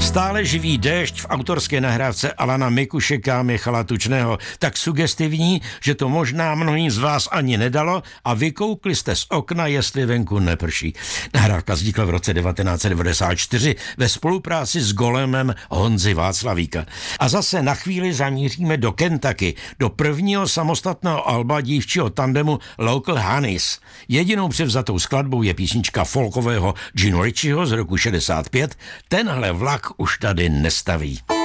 Stále živý déšť v autorské nahrávce Alana Mikušeka, Michala Tučného, tak sugestivní, že to možná mnohým z vás ani nedalo a vykoukli jste z okna, jestli venku neprší. Nahrávka vznikla v roce 1994 ve spolupráci s golemem Honzy Václavíka. A zase na chvíli zamíříme do Kentucky, do prvního samostatného alba dívčího tandemu Local Honeys. Jedinou převzatou skladbou je písnička folkového Gino Ritchieho z roku 65. Tenhle vlak už tady nestaví.